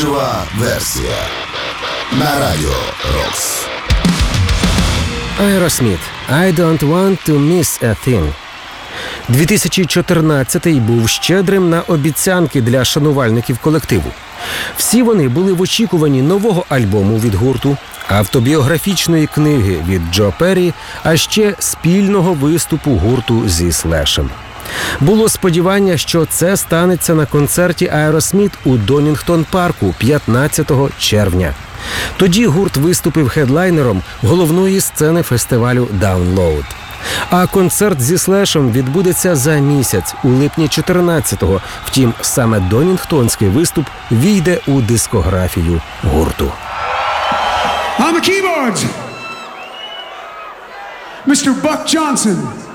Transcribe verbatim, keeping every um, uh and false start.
Жива версія на Радіо Рокс. Aerosmith. I don't want to miss a thing. дві тисячі чотирнадцятий був щедрим на обіцянки для шанувальників колективу. Всі вони були в очікуванні нового альбому від гурту, автобіографічної книги від Джо Перрі, а ще спільного виступу гурту зі Слешем. Було сподівання, що це станеться на концерті Aerosmith у Донінгтон-парку п'ятнадцятого червня. Тоді гурт виступив хедлайнером головної сцени фестивалю Download. А концерт зі Слешем відбудеться за місяць, у липні чотирнадцятого. Втім, саме донінгтонський виступ війде у дискографію гурту. On the keyboards, містер Buck Johnson.